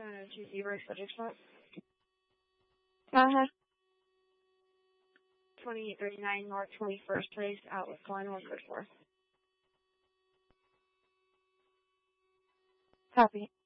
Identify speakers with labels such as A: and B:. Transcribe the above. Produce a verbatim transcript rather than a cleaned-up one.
A: seven oh two Seabrook, subject spot.
B: Uh-huh.
A: twenty-eight thirty-nine North twenty-first Place, Outlet, calling one code four.
B: Copy.